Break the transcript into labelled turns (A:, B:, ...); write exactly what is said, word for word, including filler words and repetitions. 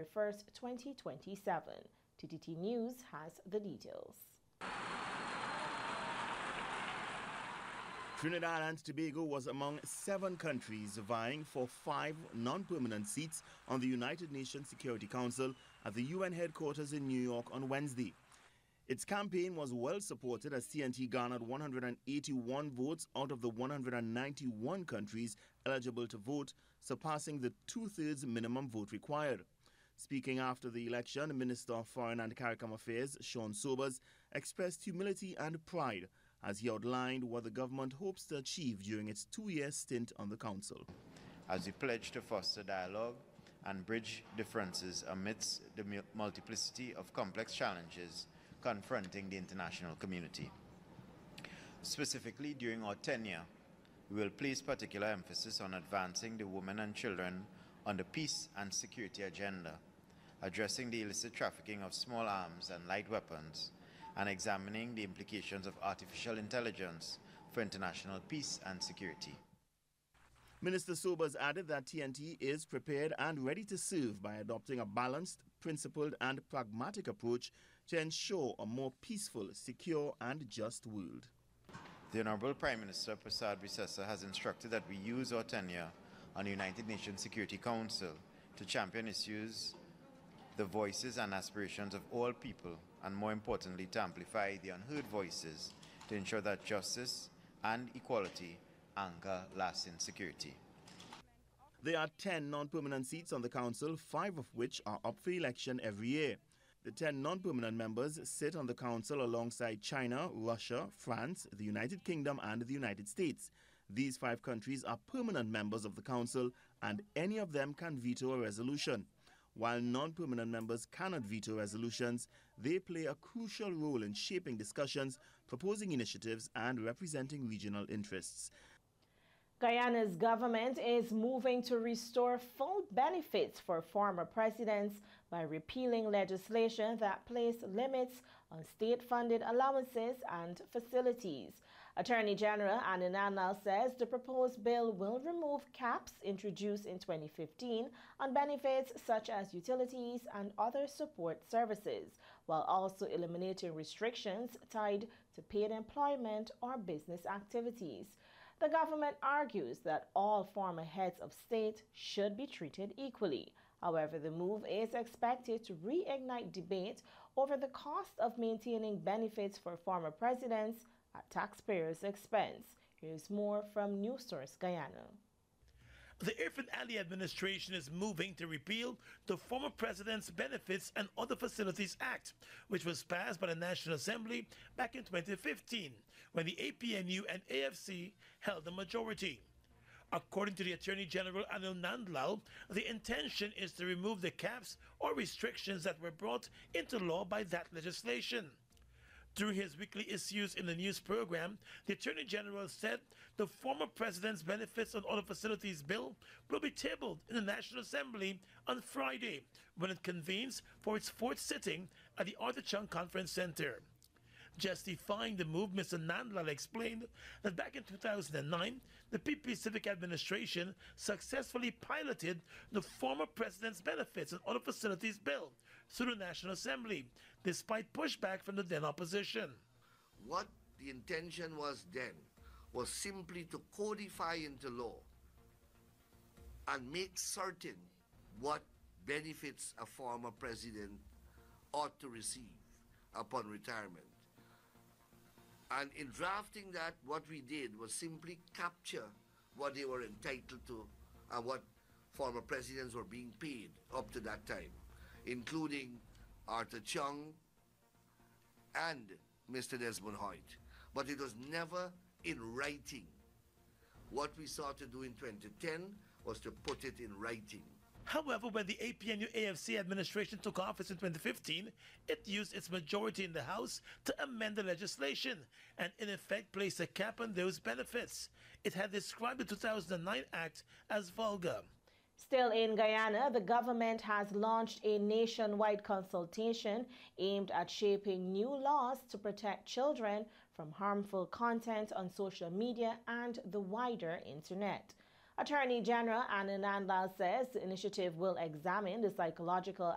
A: first, twenty twenty-seven. T T T News has the details.
B: Trinidad and Tobago was among seven countries vying for five non-permanent seats on the United Nations Security Council at the U N headquarters in New York on Wednesday. Its campaign was well supported as T N T garnered one hundred eighty-one votes out of the one hundred ninety-one countries eligible to vote, surpassing the two-thirds minimum vote required. Speaking after the election, Minister of Foreign and CARICOM Affairs, Sean Sobers, expressed humility and pride as he outlined what the government hopes to achieve during its two-year stint on the council.
C: As we pledge to foster dialogue and bridge differences amidst the multiplicity of complex challenges confronting the international community. Specifically, during our tenure, we will place particular emphasis on advancing the women and children on the peace and security agenda, addressing the illicit trafficking of small arms and light weapons, and examining the implications of artificial intelligence for international peace and security.
B: Minister Sobers added that T N T is prepared and ready to serve by adopting a balanced, principled and pragmatic approach to ensure a more peaceful, secure and just world.
C: The Honorable Prime Minister Prasad Visesa has instructed that we use our tenure on the United Nations Security Council to champion issues, the voices and aspirations of all people, and more importantly, to amplify the unheard voices to ensure that justice and equality anchor lasting security.
B: There are ten non-permanent seats on the council, five of which are up for election every year. The ten non-permanent members sit on the council alongside China, Russia, France, the United Kingdom and the United States. These five countries are permanent members of the council and any of them can veto a resolution. While non-permanent members cannot veto resolutions, they play a crucial role in shaping discussions, proposing initiatives, and representing regional interests.
A: Guyana's government is moving to restore full benefits for former presidents by repealing legislation that placed limits on state-funded allowances and facilities. Attorney General Anu Nandlall says the proposed bill will remove caps introduced in twenty fifteen on benefits such as utilities and other support services, while also eliminating restrictions tied to paid employment or business activities. The government argues that all former heads of state should be treated equally. However, the move is expected to reignite debate over the cost of maintaining benefits for former presidents at taxpayers' expense. Here's more from News Source Guyana.
D: The Irfan Ali administration is moving to repeal the former president's Benefits and Other Facilities Act, which was passed by the National Assembly back in twenty fifteen, when the A P N U and A F C held the majority. According to the Attorney General Anu Nandlall, the intention is to remove the caps or restrictions that were brought into law by that legislation. During his weekly issues in the news program, the Attorney General said the former president's Benefits and Other Facilities bill will be tabled in the National Assembly on Friday when it convenes for its fourth sitting at the Arthur Chung Conference Center. Justifying the move, Mister Nandlall explained that back in two thousand nine, the P P Civic Administration successfully piloted the former president's Benefits and Other Facilities bill through the National Assembly, despite pushback from the then opposition.
E: What the intention was then was simply to codify into law and make certain what benefits a former president ought to receive upon retirement. And in drafting that, what we did was simply capture what they were entitled to and what former presidents were being paid up to that time, including Arthur Chung and Mister Desmond Hoyt. But it was never in writing. What we sought to do in twenty ten was to put it in writing.
D: However, when the A P N U A F C administration took office in twenty fifteen, it used its majority in the House to amend the legislation and in effect place a cap on those benefits. It had described the two thousand nine Act as vulgar.
A: Still in Guyana, the government has launched a nationwide consultation aimed at shaping new laws to protect children from harmful content on social media and the wider internet. Attorney General Anu Nandlall says the initiative will examine the psychological